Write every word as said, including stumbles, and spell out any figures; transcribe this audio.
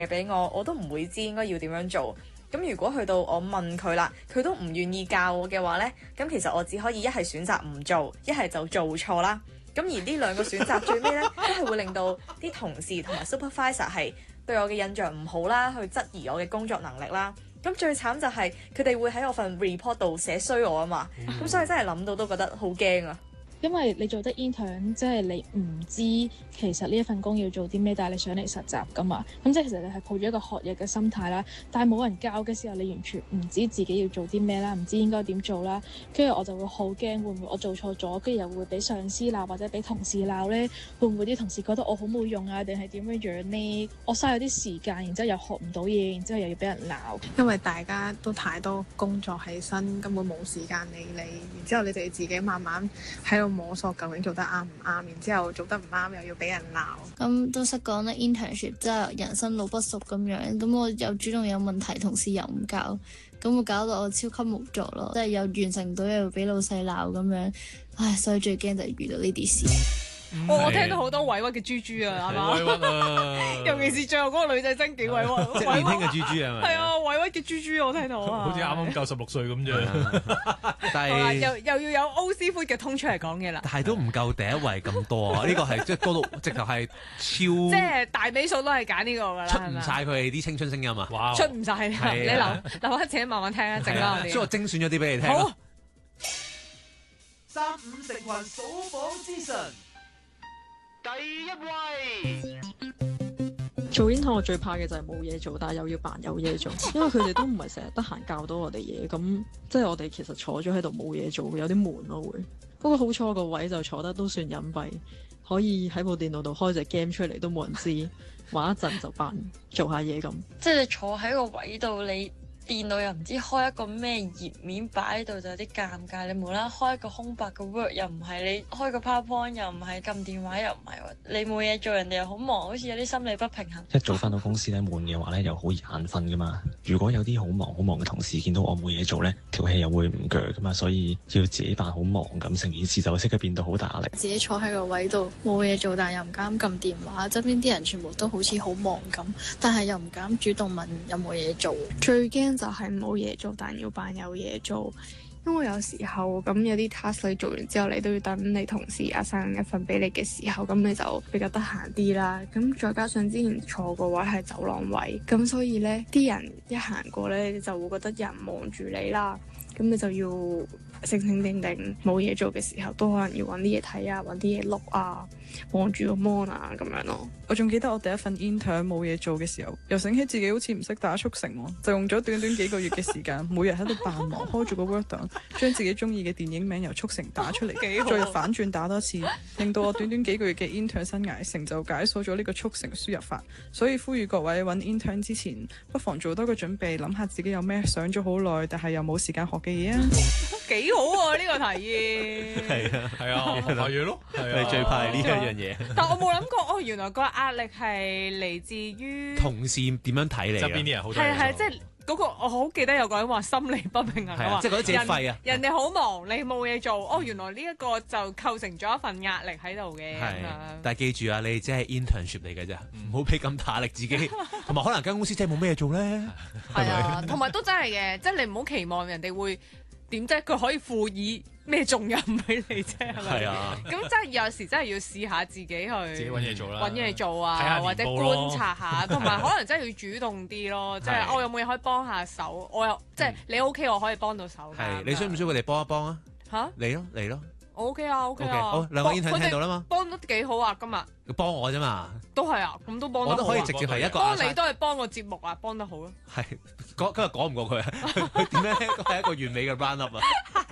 嘅俾我，我都唔會知應該要點樣做。咁如果去到我問佢啦，佢都唔願意教我嘅話呢，咁其實我只可以一係選擇唔做，一係就做錯啦。咁而呢兩個選擇最尾呢，都係會令到啲同事同埋 supervisor 係對我嘅印象唔好啦，去質疑我嘅工作能力啦。咁最慘就係佢哋會喺我份 report 度寫衰我啊嘛。咁、嗯、所以真係諗到都覺得好驚啊！ 因為你做得 intern，即係你唔知其實呢一份工要做啲咩，但係你想嚟實習噶嘛。咁即係其實你係抱住一個學嘢嘅心態啦。但係冇人教嘅時候，你完全唔知自己要做啲咩啦，唔知應該點做啦。跟住我就會好驚，會唔會我做錯咗，跟住又會俾上司鬧或者俾同事鬧呢？會唔會啲同事覺得我好冇用啊？定係點樣樣呢？我嘥咗啲時間，然之後又學唔到嘢，然之後又要俾人鬧。 因為大家都太多工作喺身，根本冇時間理你。然之後你哋自己慢慢喺度摸索究竟做得啱唔啱，然之後做得唔啱又要俾人鬧。 咁都識講咧 internship 即係人生路不熟咁樣，咁我又主動有問題，同事又唔教，咁我搞到我超級無助咯，即係又完成唔到又俾老細鬧咁樣，唉，所以最驚就係遇到呢啲事。 嗯哦、我聽到好多委屈嘅豬豬啊，係嘛？委屈啊！尤其是最後嗰個女仔真幾委屈， 即係年輕嘅豬豬係咪？ 係啊，委屈嘅豬豬我聽到啊， 好似啱啱夠十六歲咁啫。但係又又要有 O 師傅嘅通出嚟講嘢啦。 但係都唔夠第一位咁多啊！呢個係即係高到直頭係超， 即係大尾數都係揀呢個㗎啦， 出唔晒佢哋啲青春聲音啊！哇， 出唔晒，你留留翻自己慢慢聽啊，整啦我哋。 所以我精選咗啲俾你聽。 好， 三五成群數榜之神。第一位做 intern 我最怕嘅就係冇嘢做，但係又要扮有嘢做，因為佢哋都唔係成日得閒教到我哋嘢，咁即係我哋其實坐咗喺度冇嘢做，有啲悶咯會。不過好彩我個位就坐得都算隱蔽，可以喺部電腦度開隻 game 出嚟都冇人知，玩一陣就扮做下嘢咁。 即係你坐喺個位度，你電腦又唔知開一個咩頁面擺喺度就有啲尷尬，你無啦啦開一個空白嘅 Word 又唔係，你開個 PowerPoint 又唔係，撳電話又唔係喎，你冇嘢做，人哋又好忙，好似有啲心理不平衡。 一早翻到公司咧悶嘅話咧，又好眼瞓噶嘛。如果有啲好忙好忙嘅同事見到我冇嘢做咧，條氣又會唔鋸噶嘛，所以要自己扮好忙咁，成件事就會即刻變到好大壓力。 自己坐喺個位度冇嘢做，但又唔敢撳電話，側邊啲人全部都好似好忙咁，但係又唔敢主動問有冇嘢做。 最驚就係冇嘢做，但要扮有嘢做，因為有時候咁有啲 task 你做完之後，你都要等你同事assign一份俾你嘅時候，咁你就比較得閒啲啦。咁再加上之前坐個位係走廊位，咁所以呢啲人一行過呢，你就會覺得人望住你啦，咁你就要醒醒定定，冇嘢做嘅時候都可能要揾啲嘢睇啊，揾啲嘢錄啊，望住個 mon 啊咁樣咯。 我仲記得我第一份 intern 冇嘢做嘅時候，又醒起自己好似唔識打速成喎，就用咗短短幾個月嘅時間，每日喺度扮忙，開住個 Word 檔，將自己中意嘅電影名由速成打出嚟，再反轉打多次，令到我短短幾個月嘅 intern 生涯成就解鎖咗呢個速成輸入法。所以呼籲各位揾 intern 之前，不妨做多個準備，諗下自己有咩想咗好耐，但係又冇時間學嘅嘢啊！ 幾好喎呢個提議。 係啊，係啊，學嘢咯， 係最怕係呢一樣嘢。 但我冇諗過，哦，原來個壓力係嚟自於同事點樣睇你啊？側邊啲人好多嘢做。係係， 即係嗰個我好記得有個人話心理不平衡啊， 即係覺得自己廢啊。 人哋好忙，你冇嘢做，哦，原來呢一個就構成咗一份壓力喺度嘅。 係，但係記住啊，你只係 internship 嚟嘅啫，唔好俾咁大壓力自己。同埋可能間公司真係冇咩嘢做咧。 係啊，同埋都真係嘅，即係你唔好期望人哋會。點啫？佢可以賦予咩重任俾你啫？係咪？係啊。咁真係有時真係要試下自己去自己揾嘢做啦， 揾嘢做啊，或者觀察下，同埋可能真係要主動啲咯。即係我有冇嘢可以幫下手？我有即係你 OK，我可以幫到手。 係你需唔需要佢哋幫一幫啊？ 嚇！ 嚟咯嚟咯！ 我 OK 啊 OK 啊。 好，兩個 intern 聽到啦嘛？ 幫得幾好啊！今日佢幫我啫嘛。 都係啊，咁都幫得好。 我都可以直接係一個幫你都係幫個節目啊，幫得好咯。 係，今日講唔過佢啊！佢點樣係一個完美嘅 round up 啊？